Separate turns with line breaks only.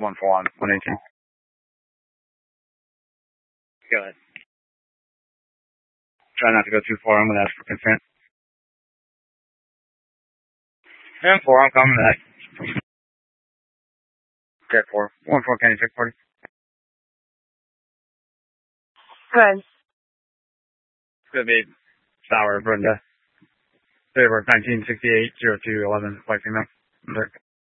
1-4 on 118. Go ahead. Try not to go too far. I'm going to ask for consent. And 4, I'm coming back. Jet 4. 1-4, Kenny 640.
Good.
It's going to be Sour, Brenda. Date of birth 1968, 0211, white female.